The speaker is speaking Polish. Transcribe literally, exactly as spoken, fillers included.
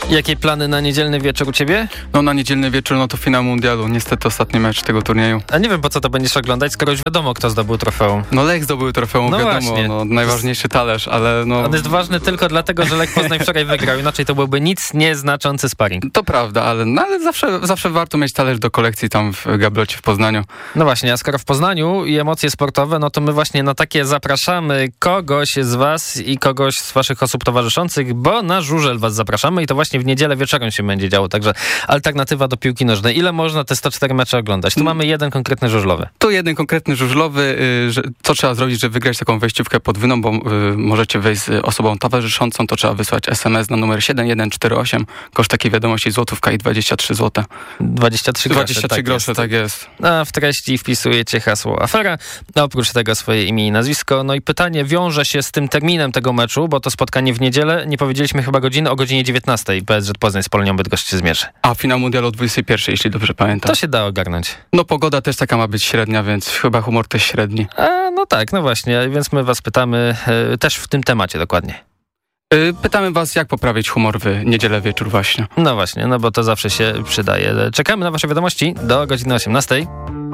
Jakie plany na niedzielny wieczór u ciebie? No na niedzielny wieczór, no to finał mundialu. Niestety ostatni mecz tego turnieju. A nie wiem, po co to będziesz oglądać, skoro już wiadomo, kto zdobył trofeum. No Lech zdobył trofeum, No wiadomo, właśnie. no, najważniejszy talerz, ale no... On jest ważny tylko dlatego, że Lech Poznań wczoraj wygrał, inaczej to byłby nic nieznaczący sparring. To prawda, ale, no, ale zawsze, zawsze warto mieć talerz do kolekcji tam w Gablocie w Poznaniu. No właśnie, a skoro w Poznaniu i emocje sportowe, no to my właśnie na takie zapraszamy kogoś z was i kogoś z waszych osób towarzyszących, bo na żużel was zapraszamy i to właśnie w niedzielę wieczorem się będzie działo, także alternatywa do piłki nożnej. Ile można te sto cztery mecze oglądać? Tu mamy jeden konkretny żużlowy. Tu jeden konkretny żużlowy, y, że, co trzeba zrobić, żeby wygrać taką wejściówkę podwójną, bo y, możecie wejść z osobą towarzyszącą, to trzeba wysłać es em es na numer siedem jeden cztery osiem, koszt takiej wiadomości złotówka i dwadzieścia trzy złote. dwadzieścia trzy grosze. dwadzieścia trzy tak grosze, jest. tak jest. A w treści wpisujecie hasło afera, a oprócz tego swoje imię i nazwisko. No i pytanie wiąże się z tym terminem tego meczu, bo to spotkanie w niedzielę, nie powiedzieliśmy chyba godziny, o godzinie dziewiętnastej P S Z Poznań z Polonią Bydgoszcz się zmierzy. A finał mundialu o dwudziestej pierwszej, jeśli dobrze pamiętam. To się da ogarnąć. No pogoda też taka ma być średnia, więc chyba humor też średni. A, no tak, no właśnie, więc my was pytamy e, też w tym temacie dokładnie. Y, pytamy was, jak poprawić humor w niedzielę wieczór właśnie. No właśnie, no bo to zawsze się przydaje. Czekamy na wasze wiadomości do godziny osiemnastej.